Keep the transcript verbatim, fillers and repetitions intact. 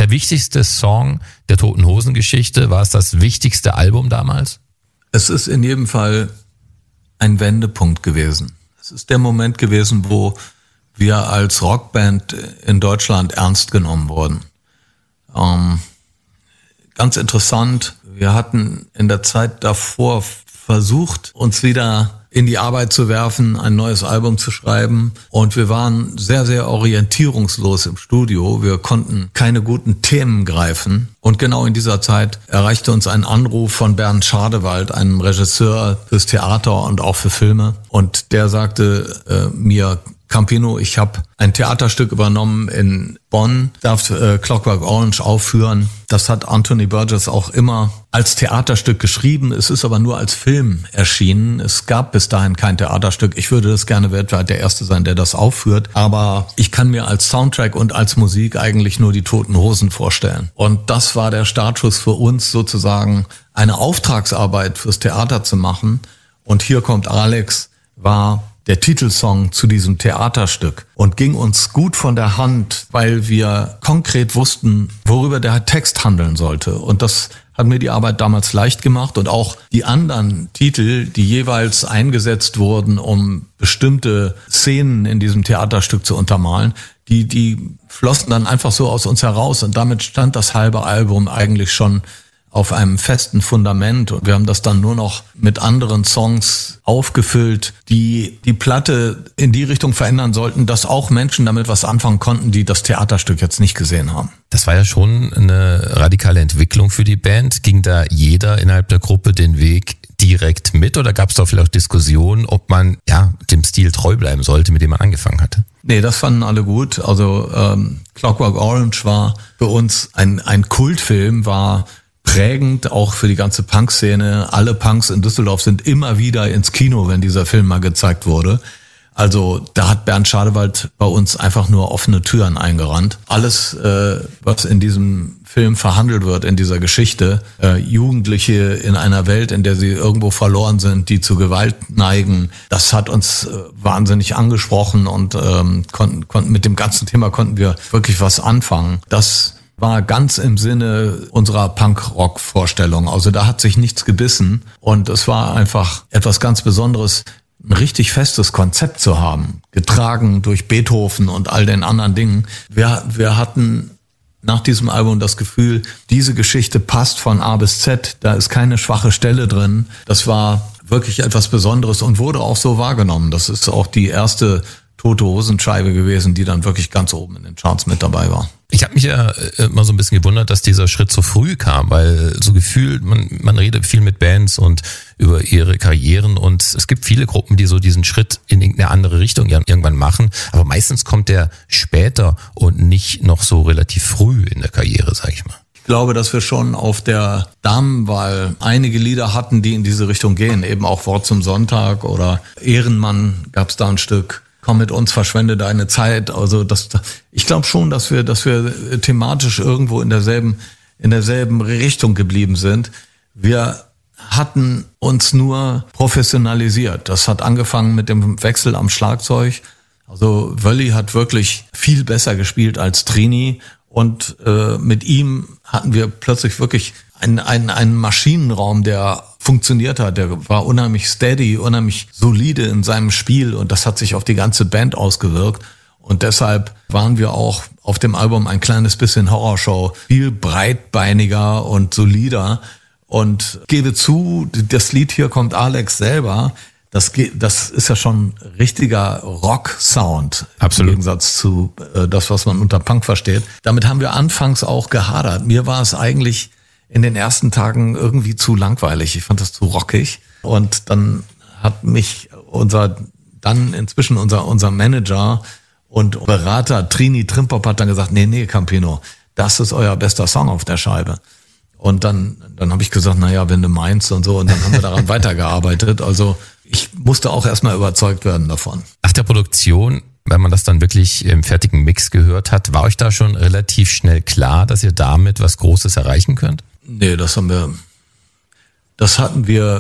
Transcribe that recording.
der wichtigste Song der Toten Hosen Geschichte? War es das wichtigste Album damals? Es ist in jedem Fall ein Wendepunkt gewesen. Es ist der Moment gewesen, wo wir als Rockband in Deutschland ernst genommen wurden. Ähm, ganz interessant, wir hatten in der Zeit davor versucht, uns wieder in die Arbeit zu werfen, ein neues Album zu schreiben. Und wir waren sehr, sehr orientierungslos im Studio. Wir konnten keine guten Themen greifen. Und genau in dieser Zeit erreichte uns ein Anruf von Bernd Schadewald, einem Regisseur fürs Theater und auch für Filme. Und der sagte äh, mir, Campino, ich habe ein Theaterstück übernommen in Bonn, darf äh, Clockwork Orange aufführen. Das hat Anthony Burgess auch immer als Theaterstück geschrieben. Es ist aber nur als Film erschienen. Es gab bis dahin kein Theaterstück. Ich würde das gerne weltweit der Erste sein, der das aufführt. Aber ich kann mir als Soundtrack und als Musik eigentlich nur die Toten Hosen vorstellen. Und das war der Startschuss für uns, sozusagen eine Auftragsarbeit fürs Theater zu machen. Und Hier kommt Alex war der Titelsong zu diesem Theaterstück und ging uns gut von der Hand, weil wir konkret wussten, worüber der Text handeln sollte. Und das hat mir die Arbeit damals leicht gemacht und auch die anderen Titel, die jeweils eingesetzt wurden, um bestimmte Szenen in diesem Theaterstück zu untermalen, die, die flossen dann einfach so aus uns heraus und damit stand das halbe Album eigentlich schon auf einem festen Fundament und wir haben das dann nur noch mit anderen Songs aufgefüllt, die die Platte in die Richtung verändern sollten, dass auch Menschen damit was anfangen konnten, die das Theaterstück jetzt nicht gesehen haben. Das war ja schon eine radikale Entwicklung für die Band. Ging da jeder innerhalb der Gruppe den Weg direkt mit oder gab es da vielleicht auch Diskussionen, ob man ja dem Stil treu bleiben sollte, mit dem man angefangen hatte? Nee, das fanden alle gut. Also ähm, Clockwork Orange war für uns ein, ein Kultfilm, war prägend, auch für die ganze Punk-Szene. Alle Punks in Düsseldorf sind immer wieder ins Kino, wenn dieser Film mal gezeigt wurde. Also da hat Bernd Schadewald bei uns einfach nur offene Türen eingerannt. Alles, äh, was in diesem Film verhandelt wird, in dieser Geschichte, äh, Jugendliche in einer Welt, in der sie irgendwo verloren sind, die zu Gewalt neigen, das hat uns äh, wahnsinnig angesprochen und ähm, konnten, konnten mit dem ganzen Thema konnten wir wirklich was anfangen. Das war ganz im Sinne unserer Punk-Rock-Vorstellung. Also da hat sich nichts gebissen und es war einfach etwas ganz Besonderes, ein richtig festes Konzept zu haben, getragen durch Beethoven und all den anderen Dingen. Wir, wir hatten nach diesem Album das Gefühl, diese Geschichte passt von A bis Z, da ist keine schwache Stelle drin. Das war wirklich etwas Besonderes und wurde auch so wahrgenommen. Das ist auch die erste Tote Hosenscheibe gewesen, die dann wirklich ganz oben in den Charts mit dabei war. Ich habe mich ja immer so ein bisschen gewundert, dass dieser Schritt so früh kam, weil so gefühlt, man, man redet viel mit Bands und über ihre Karrieren und es gibt viele Gruppen, die so diesen Schritt in irgendeine andere Richtung irgendwann machen, aber meistens kommt der später und nicht noch so relativ früh in der Karriere, sag ich mal. Ich glaube, dass wir schon auf der Damenwahl einige Lieder hatten, die in diese Richtung gehen, eben auch Wort zum Sonntag oder Ehrenmann gab es da ein Stück. Komm mit uns, verschwende deine Zeit. Also das, ich glaube schon, dass wir, dass wir thematisch irgendwo in derselben, in derselben Richtung geblieben sind. Wir hatten uns nur professionalisiert. Das hat angefangen mit dem Wechsel am Schlagzeug. Also Wölli hat wirklich viel besser gespielt als Trini und äh, mit ihm hatten wir plötzlich wirklich einen, einen, einen Maschinenraum, der funktioniert hat. Der war unheimlich steady, unheimlich solide in seinem Spiel und das hat sich auf die ganze Band ausgewirkt. Und deshalb waren wir auch auf dem Album ein kleines bisschen Horrorshow, viel breitbeiniger und solider. Und gebe zu, das Lied Hier kommt Alex selber, das, das ist ja schon richtiger Rock-Sound. Absolut. Im Gegensatz zu äh, das, was man unter Punk versteht. Damit haben wir anfangs auch gehadert. Mir war es eigentlich in den ersten Tagen irgendwie zu langweilig. Ich fand das zu rockig. Und dann hat mich unser, dann inzwischen unser, unser Manager und Berater Trini Trimpop hat dann gesagt, nee, nee, Campino, das ist euer bester Song auf der Scheibe. Und dann, dann habe ich gesagt, naja, wenn du meinst und so. Und dann haben wir daran weitergearbeitet. Also ich musste auch erstmal überzeugt werden davon. Nach der Produktion, wenn man das dann wirklich im fertigen Mix gehört hat, war euch da schon relativ schnell klar, dass ihr damit was Großes erreichen könnt? Nee, das haben wir, das hatten wir